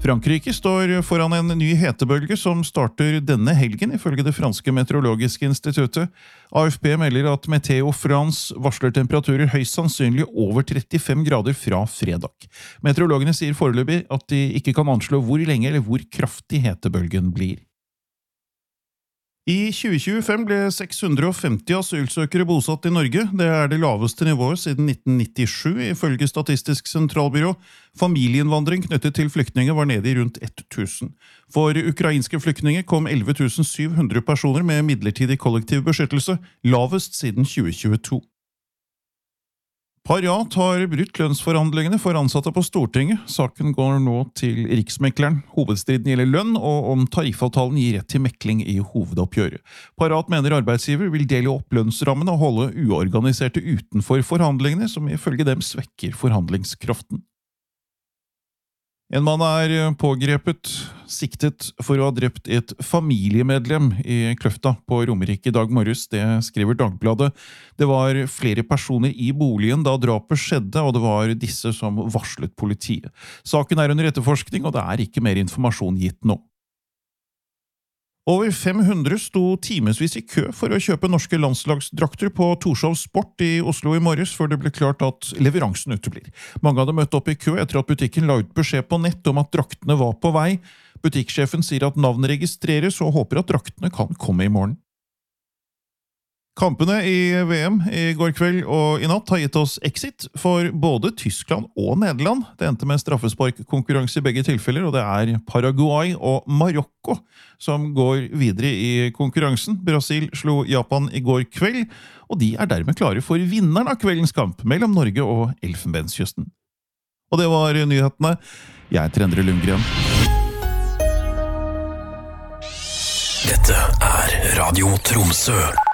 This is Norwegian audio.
Frankrike står foran en ny hetebølge som starter denne helgen, ifølge det franske meteorologiske instituttet. AFP melder at Meteo France varsler temperaturer høyst sannsynlig over 35 grader fra fredag. Meteorologene sier foreløpig at de ikke kan anslå hvor lenge eller hvor kraftig hetebølgen blir. I 2025 ble 650 asylsøkere bosatt i Norge. Det det laveste nivået siden 1997, ifølge Statistisk sentralbyrå. Familieinnvandring knyttet til flyktninger var nede i rundt 1000. For ukrainske flyktninger kom 11 700 personer med midlertidig kollektiv beskyttelse, lavest siden 2022. Parat har brutt lønnsforhandlingene for ansatte på Stortinget. Saken går nå til Riksmekleren. Hovedstriden gjelder lønn, og om tariffavtalen gir rett til mekling i hovedoppgjøret. Parat mener arbeidsgiver vil dele opp lønnsrammene og holde uorganiserte utenfor forhandlingene, som ifølge dem svekker forhandlingskraften. En mann pågrepet, siktet for å ha drept et familiemedlem i Kløfta på Romerike i dag morges. Det skriver Dagbladet. Det var flere personer i boligen da drapet skjedde, og det var disse som varslet politiet. Saken under etterforskning, og det ikke mer informasjon gitt nå. Over 500 sto timesvis i kø for å kjøpe norske landslagsdrakter på Torshov Sport i Oslo i morges, før det ble klart at leveransen uteblir. Mange hadde møtt opp i kø etter at butikken la ut beskjed på nett om at draktene var på vei. Butikksjefen sier at navnet registreres og håper at draktene kan komme i morgen. Kampene i VM i går kveld og i natt har gitt oss exit for både Tyskland og Nederland. Det endte med straffesparkkonkurranse i begge tilfeller, og det Paraguay og Marokko som går videre i konkurransen. Brasil slo Japan i går kveld, og de dermed klare for vinneren av kveldens kamp mellom Norge og Elfenbenskysten. Og det var nyhetene. Jeg heter Endre Lundgren. Dette Radio Tromsø.